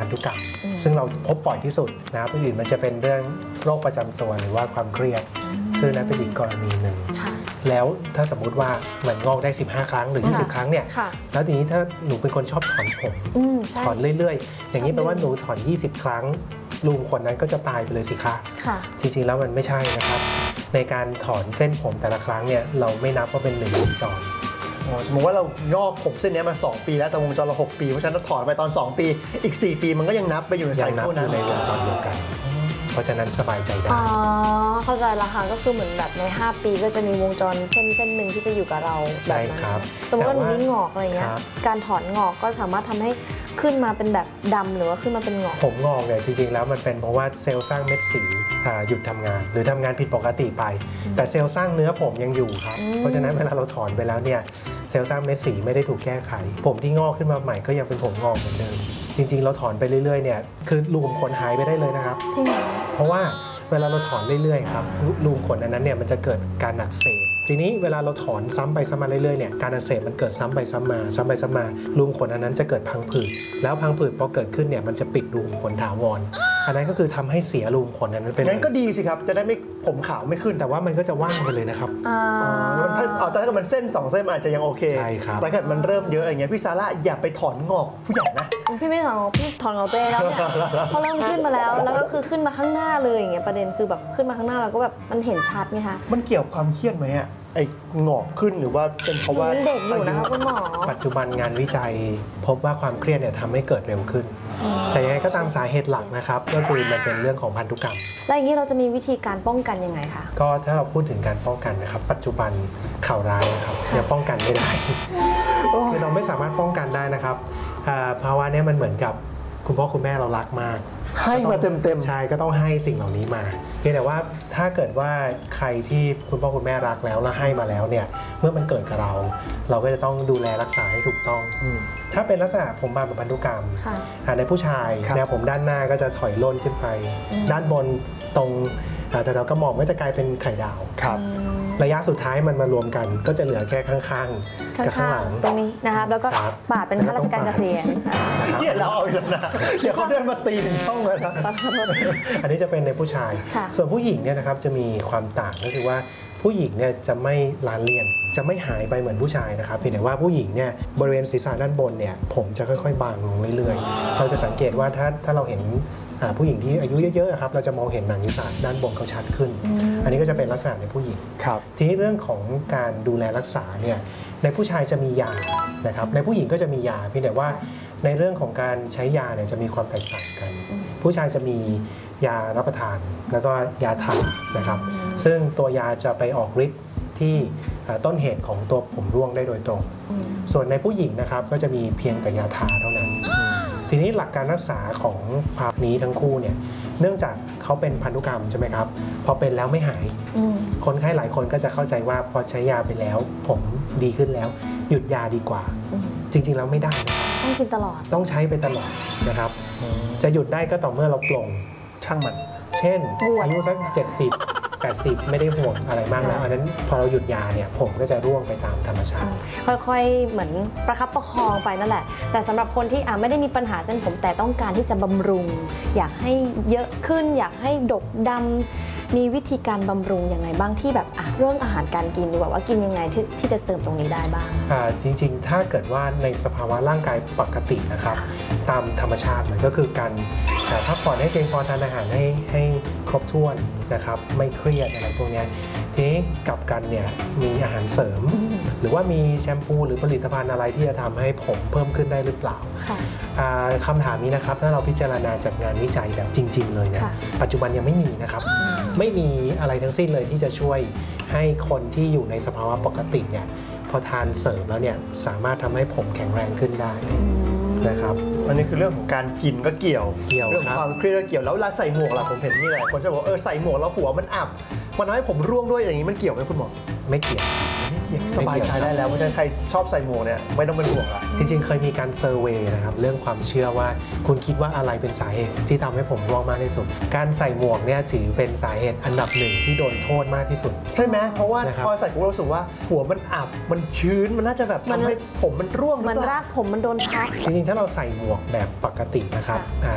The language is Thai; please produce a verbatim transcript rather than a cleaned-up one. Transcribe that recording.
ธุกรรมซึ่งเราพบบ่อยที่สุดนะครับอื่นมันจะเป็นเรื่องโรคประจำตัวหรือว่าความเครียดซึ่งนั้นเป็นอีกกรณีหนึ่งแล้วถ้าสมมุติว่ามันงอกได้สิบห้าครั้งหรือยี่สิบครั้งเนี่ยแล้วทีนี้ถ้าหนูเป็นคนชอบถอนผมถอนเรื่อยๆอย่างนี้แปลว่าหนูถอนยี่สิบครั้งลุงคนนั้นก็จะตายไปเลยสิคะจริงๆแล้วมันไม่ใช่นะครับในการถอนเส้นผมแต่ละครั้งเนี่ยเราไม่นับว่าเป็นหนึ่งวงจรสมมติว่าเรางอกผมเส้นนี้มาสองปีแล้วแต่วงจรเราหกปีเพราะฉะนั้นเราถอนไปตอนสองปีอีกสี่ปีมันก็ยังนับไปอยู่ในไซเคิลนั้นในวงจรเดียวกันเพราะฉะนั้นสบายใจได้อ๋อเข้าใจละค่ะก็คือเหมือนแบบในห้าปีก็จะมีวงจรเส้นเส้นหนึ่งที่จะอยู่กับเราใช่ครับสมมติว่าหนูมีงอกอะไรเงี้ยการถอนงอกก็สามารถทำให้ขึ้นมาเป็นแบบดำหรือว่าขึ้นมาเป็นงอกผมงอกเนี่ยจริงๆแล้วมันเป็นเพราะว่าเซลล์สร้างเม็ดสีหยุดทำงานหรือทำงานผิดปกติไปแต่เซลล์สร้างเนื้อผมยังอยู่ครับเพราะฉะนั้นเวลาเราถอนไปแล้วเนี่ยเซลล์สร้างเม็ดสีไม่ได้ถูกแก้ไขผมที่งอกขึ้นมาใหม่ก็ยังเป็นผมงอกเหมือนเดิมจริงๆเราถอนไปเรื่อยๆเนี่ยคือรูขุมขนหายไปได้เลยนะครับจริงเหรอเพราะว่าเวลาเราถอนเรื่อยๆครับรูขุมขนอันนั้นเนี่ยมันจะเกิดการอักเสบทีนี้เวลาเราถอนซ้ำไปซ้ำมาเรื่อยๆเนี่ยการอักเสบมันเกิดซ้ำไปซ้ำมาซ้ำไปซ้ำมารูขุมขนอันนั้นจะเกิดพังผืดแล้วพังผืดพอเกิดขึ้นเนี่ยมันจะปิดรูขุมขนถาวรอันนั้นก็คือทำให้เสียรูขุมขนอันนั้นเป็นงั้นก็ดีสิครับจะได้ไม่ผมขาวไม่ขึ้นแต่ว่ามันก็จะว่างไปเลยนะครับอ๋อถ้าเอาแต่ถ้าเกิดมันเส้นสองเส้นมันอาจจะยังโอเคใช่ครับแต่ถ้าเกิดมันเริ่มเยอะอย่างเงี้ยพี่ซาร่าอย่าไปถอนงอกผู้ใหญ่นะพี่ไม่ถอนงอกพี่ถอนงอกตัวเองแล้วเนี่ยพอเริ่มขึ้นมาแล้วแล้วก็คือขึ้นมาข้างหน้าเลยอย่างเงี้ยประเด็นคือแบบขึ้นมาข้างหน้าเราก็แบบมันเห็นชัดไงคะมันเกี่ยวความเครียดไหมอะไอ้งอกขึ้นหรือว่าเป็นเพราะว่าเด็กอยู่นะคะคุณหมอปัจจุบันงานวิจัยพบว่าความเครียดเนี่ยทำให้เกิดเร็วขึ้นแต่ยังไงก็ตามสาเหตุหลักนะครับก็คือมันเป็นเรื่องของพันธุกรรมแล้วอย่างนี้เราจะมีวิธีการป้องกันยังไงคะก็ถ้าเราพูดถึงการป้องกันนะครับปัจจุบันข่าวร้ายนะครับยังป้องกันไม่ได้คือเราไม่สามารถป้องกันได้นะครับภาวะนี้มันเหมือนกับคุณพ่อคุณแม่เรารักมากให้มาเต็มๆใช่ก็ต้องให้สิ่งเหล่านี้มาเพียงแต่ว่าถ้าเกิดว่าใครที่คุณพ่อคุณแม่รักแล้วแล้วให้มาแล้วเนี่ยเมื่อมันเกิดกับเราเราก็จะต้องดูแลรักษาให้ถูกต้องถ้าเป็นลักษณะผมบางแบบพันธุกรรมในผู้ชายแนวผมด้านหน้าก็จะถอยล่นขึ้นไปด้านบนตรงแต่เราก็มองก็จะกลายเป็นไข่ดาวระยะสุดท้ายมันมารวมกันก็จะเหลือแค่ข้างๆกับข้างหลังตรงนี้นะครับแล้วก็ปาดเป็นข้าราชการเกษียณเนี่ยเราเอาอีกนะเดี๋ยวเขาเดินมาตีถึงช่องเลยนะอันนี้จะเป็นในผู้ชายส่วนผู้หญิงเนี่ยนะครับจะมีความต่างก็คือว่าผู้หญิงเนี่ยจะไม่ลาเลียนจะไม่หายไปเหมือนผู้ชายนะครับเพียงแต่ว่าผู้หญิงเนี่ยบริเวณศีรษะด้านบนเนี่ยผมจะค่อยๆบางลงเรื่อยๆเราจะสังเกตว่าถ้าถ้าเราเห็นผู้หญิงที่อายุเยอะๆครับเราจะมองเห็นหนังศีรษะด้านบนเขาชัดขึ้นอันนี้ก็จะเป็นลักษณะในผู้หญิงทีนี้เรื่องของการดูแลรักษาเนี่ยในผู้ชายจะมียานะครับในผู้หญิงก็จะมียาเพียงแต่ว่าในเรื่องของการใช้ยาเนี่ยจะมีความแตกต่างกันผู้ชายจะมียารับประทานแล้วก็ยาทานะครับซึ่งตัวยาจะไปออกฤทธิ์ที่ต้นเหตุของตัวผมร่วงได้โดยตรงส่วนในผู้หญิงนะครับก็จะมีเพียงแต่ยาทาเท่านั้นทีนี้หลักการรักษาของภาพนี้ทั้งคู่เนี่ยเนื่องจากเขาเป็นพันธุกรรมใช่ไหมครับพอเป็นแล้วไม่หายคนไข้หลายคนก็จะเข้าใจว่าพอใช้ยาไปแล้วผมดีขึ้นแล้วหยุดยาดีกว่าจริงๆแล้วไม่ได้ต้องกินตลอดต้องใช้ไปตลอดนะครับจะหยุดได้ก็ต่อเมื่อเราปลงช่างมันเช่นอายุสักเจ็ดสิบ แปดสิบไม่ได้ห่วงอะไรมากแล้วอันนั้นพอเราหยุดยาเนี่ยผมก็จะร่วงไปตามธรรมชาติค่อยๆเหมือนประคับประคองไปนั่นแหละแต่สำหรับคนที่ไม่ได้มีปัญหาเส้นผมแต่ต้องการที่จะบำรุงอยากให้เยอะขึ้นอยากให้ดกดำมีวิธีการบำรุงยังไงบ้างที่แบบเรื่องอาหารการกินดีกว่าว่ากินยังไงที่ที่จะเสริมตรงนี้ได้บ้างจริงๆถ้าเกิดว่าในสภาวะร่างกายปกตินะครับตามธรรมชาติมันก็คือการพักผ่อนให้เพียงพอทานอาหารให้ให้ครบถ้วนนะครับไม่เครียดอะไรพวกนี้ทีนี้กลับกันเนี่ยมีอาหารเสริมหรือว่ามีแชมพูหรือผลิตภัณฑ์อะไรที่จะทำให้ผมเพิ่มขึ้นได้หรือเปล่าคำถามนี้นะครับถ้าเราพิจารณาจากงานวิจัยแบบจริงๆเลยเนี่ยปัจจุบันยังไม่มีนะครับไม่มีอะไรทั้งสิ้นเลยที่จะช่วยให้คนที่อยู่ในสภาวะปกติเนี่ยพอทานเสริมแล้วเนี่ยสามารถทำให้ผมแข็งแรงขึ้นได้นะครับอันนี้คือเรื่องของการกินก็เกี่ยวเกี่ยวเรื่องความเครียดก็เกี่ยวแล้วเวลาใส่หมวกล่ะผมเห็นนี่แหละคนจะบอกเออใส่หมวกแล้วหัวมันอับมันทำให้ผมร่วงด้วยอย่างนี้มันเกี่ยวไหมคุณหมอไม่เกี่ยวไม่เกี่ยวสบายใจได้แล้วเพราะฉะนั้นใครชอบใส่หมวกเนี่ยไม่ต้องเป็นห่วงละจริงๆเคยมีการเซอร์เวย์นะครับเรื่องความเชื่อว่าคุณคิดว่าอะไรเป็นสาเหตุที่ทำให้ผมร่วงมากที่สุดการใส่หมวกเนี่ยถือเป็นสาเหตุอันดับหนึ่งที่โดนโทษมากที่สุดใช่ไหมเพราะว่าพอใส่ผมรู้สึกว่าหัวมันอับมันชื้นมันน่าจะแบบทำให้ผมมันร่วงมันรากผมมันโดนทับจริงๆถ้าเราใส่หมวกแบบปกตินะครับ